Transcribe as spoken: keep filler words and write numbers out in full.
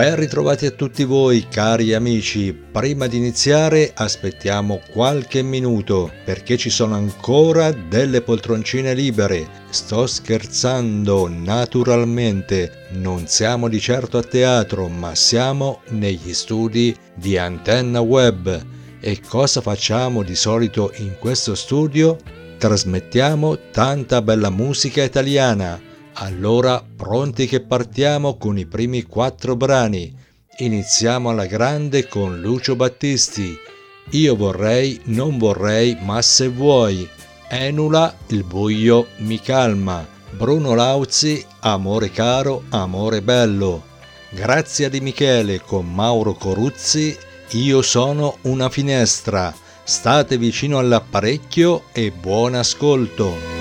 Ben ritrovati a tutti voi cari amici, prima di iniziare aspettiamo qualche minuto perché ci sono ancora delle poltroncine libere. Sto scherzando, naturalmente, non siamo di certo a teatro, ma siamo negli studi di Antenna Web. E cosa facciamo di solito in questo studio? Trasmettiamo tanta bella musica italiana. Allora, pronti che partiamo con i primi quattro brani. Iniziamo alla grande con Lucio Battisti. Io vorrei, non vorrei, ma se vuoi. Enula, il buio mi calma. Bruno Lauzi, amore caro, amore bello. Grazia di Michele con Mauro Coruzzi, io sono una finestra. State vicino all'apparecchio e buon ascolto.